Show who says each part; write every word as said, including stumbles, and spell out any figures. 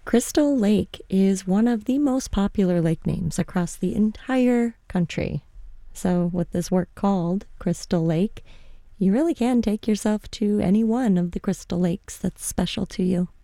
Speaker 1: Crystal Lake is one of the most popular lake names across the entire country. So with this work called Crystal Lake, you really can take yourself to any one of the crystal lakes that's special to you.